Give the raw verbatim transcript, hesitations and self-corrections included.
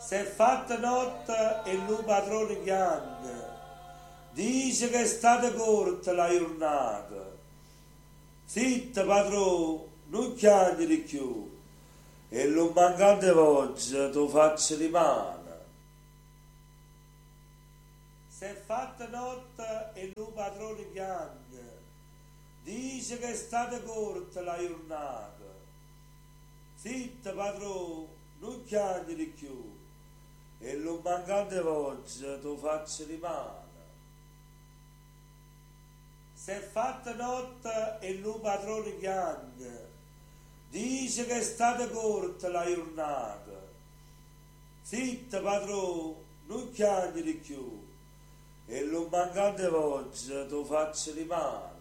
S'è fatta notte e il padrone piange, dice che è stata corta la giornata. Zitta padrone, non chiami di più, e non mancante oggi tu faccio rimane. S'è fatta notte e il padrone piange, dice che è stata corta la giornata. Zitta padrone, non chiami di più, e non mancante oggi tu faccio rimane. S'è fatta notte e il padrone piange, dice che è stata corta la giornata. Zitta padrone, non chiami di più, e non mancante oggi tu faccio rimane.